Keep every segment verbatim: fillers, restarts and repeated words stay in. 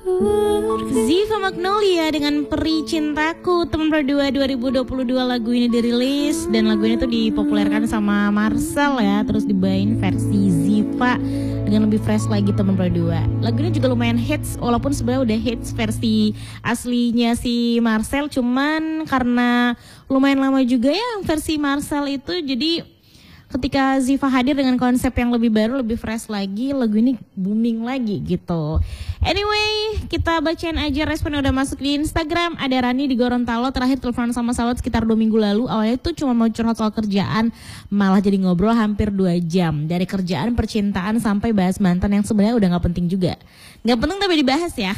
Ziva Magnolia dengan Peri Cintaku, teman berdua dua ribu dua puluh dua. Lagu ini dirilis dan lagu ini tuh dipopulerkan sama Marcel ya, terus dibawain versi Ziva dengan lebih fresh lagi teman berdua. Lagu ini juga lumayan hits walaupun sebenarnya udah hits versi aslinya si Marcel, cuman karena lumayan lama juga ya versi Marcel itu, jadi ketika Ziva hadir dengan konsep yang lebih baru, lebih fresh lagi, lagu ini booming lagi gitu. Anyway, kita bacain aja respon yang udah masuk di Instagram. Ada Rani di Gorontalo, terakhir telepon sama sahabat sekitar dua minggu lalu. Awalnya tuh cuma mau curhat soal kerjaan, malah jadi ngobrol hampir dua jam. Dari kerjaan, percintaan, sampai bahas mantan yang sebenarnya udah gak penting juga. Gak penting tapi dibahas ya.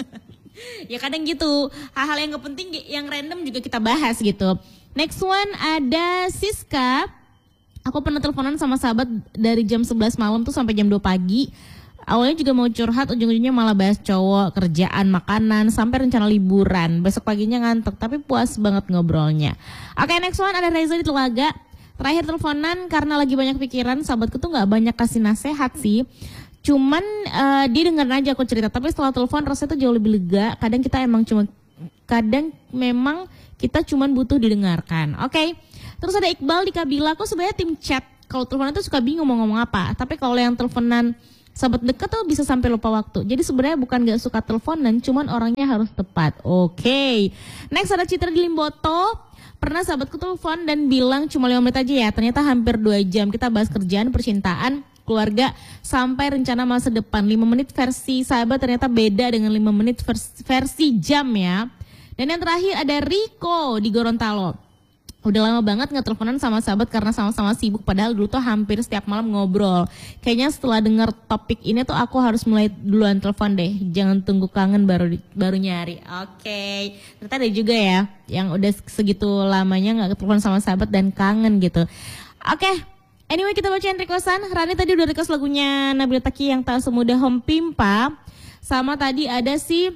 Ya kadang gitu, hal-hal yang gak penting, yang random juga kita bahas gitu. Next one ada Siska. Aku pernah teleponan sama sahabat dari jam sebelas malam tuh sampai jam dua pagi. Awalnya juga mau curhat, ujung-ujungnya malah bahas cowok, kerjaan, makanan, sampai rencana liburan. Besok paginya ngantuk, tapi puas banget ngobrolnya. Oke, next one ada Reza di Telaga. Terakhir teleponan karena lagi banyak pikiran, sahabatku tuh gak banyak kasih nasihat sih. Cuman uh, dia dengerin aja aku cerita, tapi setelah telepon rasanya tuh jauh lebih lega. Kadang kita emang cuma, kadang memang kita cuman butuh didengarkan. Oke. Okay? Terus ada Iqbal di Kabila, aku sebenarnya tim chat. Kalau teleponan tuh suka bingung mau ngomong apa. Tapi kalau yang teleponan sahabat dekat tuh bisa sampai lupa waktu. Jadi sebenarnya bukan gak suka teleponan, cuman orangnya harus tepat. Oke. Okay. Next ada Citra di Limboto. Pernah sahabatku telepon dan bilang cuma lima menit aja ya. Ternyata hampir dua jam. Kita bahas kerjaan, percintaan, keluarga, sampai rencana masa depan. lima menit versi sahabat ternyata beda dengan lima menit versi, versi jam ya. Dan yang terakhir ada Riko di Gorontalo. Udah lama banget gak teleponan sama sahabat karena sama-sama sibuk. Padahal dulu tuh hampir setiap malam ngobrol. Kayaknya setelah denger topik ini tuh aku harus mulai duluan telepon deh. Jangan tunggu kangen baru baru nyari. Oke. Okay. Ternyata ada juga ya yang udah segitu lamanya gak telepon sama sahabat dan kangen gitu. Oke. Okay. Anyway, kita bacain requestan. Rani tadi udah request lagunya Nabila Taki yang tak semudah Hom Pimpa. Sama tadi ada si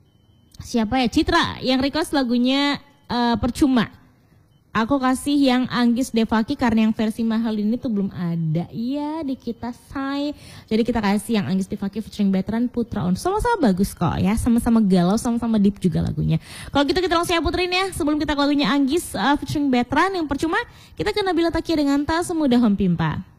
siapa ya? Citra yang request lagunya uh, Percuma. Aku kasih yang Anggis Devaki karena yang versi mahal ini tuh belum ada. Iya di kita say. Jadi kita kasih yang Anggis Devaki featuring Veteran Putra On. Sama-sama bagus kok ya. Sama-sama galau, sama-sama deep juga lagunya. Kalau gitu kita langsung ya puterin ya. Sebelum kita ke lagunya Anggis uh, featuring Veteran yang Percuma, kita ke Nabila Taki dengan Tak Semudah Hom Pimpa.